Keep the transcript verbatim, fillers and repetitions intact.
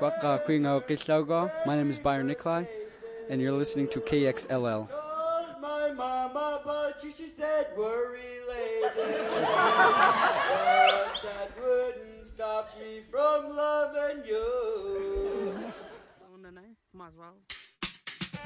Kwaka Quingo Kislaugo. My name is Byron Nikolai, and you're listening to K X L L. Called my mama, but she, she said we're related. But that wouldn't stop me from loving you. Might as well.